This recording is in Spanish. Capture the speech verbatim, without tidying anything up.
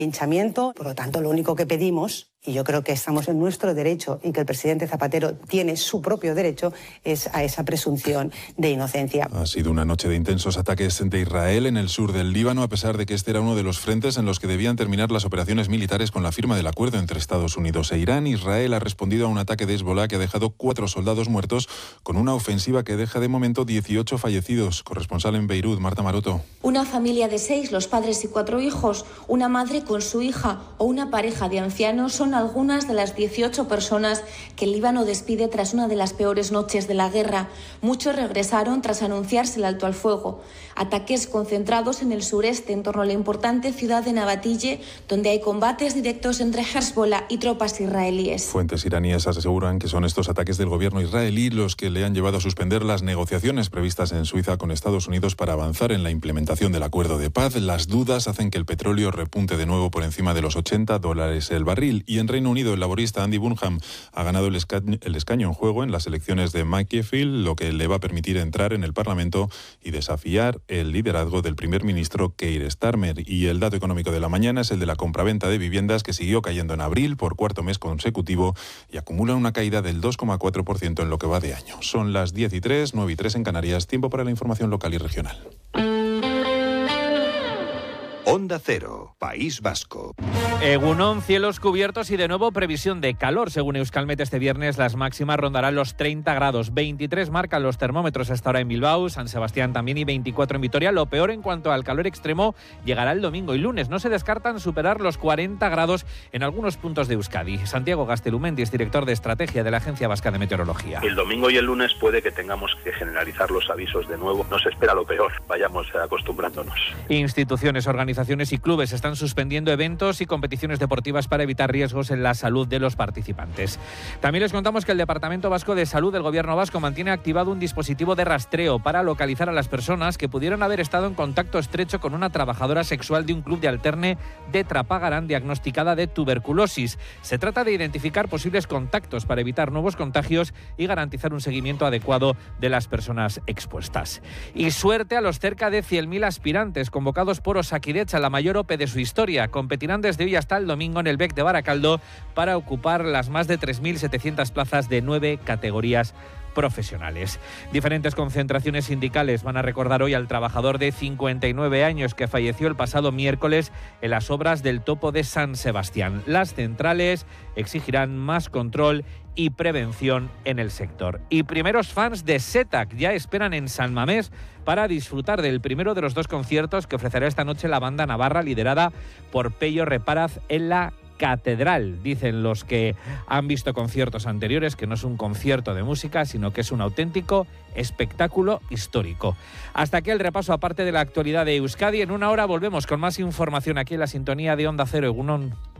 linchamiento. Por lo tanto, lo único que pedimos, y yo creo que estamos en nuestro derecho y que el presidente Zapatero tiene su propio derecho, es a esa presunción de inocencia. Ha sido una noche de intensos ataques de Israel en el sur del Líbano, a pesar de que este era uno de los frentes en los que debían terminar las operaciones militares con la firma del acuerdo entre Estados Unidos e Irán. Israel ha respondido a un ataque de Hezbolá que ha dejado cuatro soldados muertos, con una ofensiva que deja de momento dieciocho fallecidos. Corresponsal en Beirut, Marta Maroto. Una familia de seis, los padres y cuatro hijos, una madre con su hija o una pareja de ancianos son algunas de las dieciocho personas que el Líbano despide tras una de las peores noches de la guerra. Muchos regresaron tras anunciarse el alto al fuego. Ataques concentrados en el sureste, en torno a la importante ciudad de Nabatille, donde hay combates directos entre Hezbollah y tropas israelíes. Fuentes iraníes aseguran que son estos ataques del gobierno israelí los que le han llevado a suspender las negociaciones previstas en Suiza con Estados Unidos para avanzar en la implementación del acuerdo de paz. Las dudas hacen que el petróleo repunte de nuevo por encima de los ochenta dólares el barril. Y en Reino Unido, el laborista Andy Burnham ha ganado el escaño, el escaño en juego en las elecciones de Macclesfield, lo que le va a permitir entrar en el Parlamento y desafiar el liderazgo del primer ministro Keir Starmer. Y el dato económico de la mañana es el de la compraventa de viviendas, que siguió cayendo en abril por cuarto mes consecutivo y acumula una caída del dos coma cuatro por ciento en lo que va de año. Son las diez y tres, nueve y tres en Canarias. Tiempo para la información local y regional. Onda Cero, País Vasco. Egunon, cielos cubiertos y de nuevo previsión de calor. Según Euskalmet, este viernes las máximas rondarán los treinta grados. veintitrés marcan los termómetros hasta ahora en Bilbao, San Sebastián también y veinticuatro en Vitoria. Lo peor en cuanto al calor extremo llegará el domingo y lunes. No se descartan superar los cuarenta grados en algunos puntos de Euskadi. Santiago Gastelumendi es director de estrategia de la Agencia Vasca de Meteorología. El domingo y el lunes puede que tengamos que generalizar los avisos de nuevo. Nos espera lo peor. Vayamos acostumbrándonos. Instituciones, organizaciones y clubes están suspendiendo eventos y competiciones deportivas para evitar riesgos en la salud de los participantes. También les contamos que el Departamento Vasco de Salud del Gobierno Vasco mantiene activado un dispositivo de rastreo para localizar a las personas que pudieron haber estado en contacto estrecho con una trabajadora sexual de un club de alterne de Trapagarán diagnosticada de tuberculosis. Se trata de identificar posibles contactos para evitar nuevos contagios y garantizar un seguimiento adecuado de las personas expuestas. Y suerte a los cerca de cien mil aspirantes convocados por Osakidetza, la mayor O P E de su historia. Competirán desde hoy hasta el domingo en el B E C de Baracaldo para ocupar las más de tres mil setecientas plazas de nueve categorías profesionales. Diferentes concentraciones sindicales van a recordar hoy al trabajador de cincuenta y nueve años que falleció el pasado miércoles en las obras del topo de San Sebastián. Las centrales exigirán más control y prevención en el sector. Y primeros fans de Setac ya esperan en San Mamés para disfrutar del primero de los dos conciertos que ofrecerá esta noche la banda navarra liderada por Pello Reparaz en la Catedral. Dicen los que han visto conciertos anteriores que no es un concierto de música, sino que es un auténtico espectáculo histórico. Hasta aquí el repaso aparte de la actualidad de Euskadi. En una hora volvemos con más información aquí en la sintonía de Onda Cero. Egunon.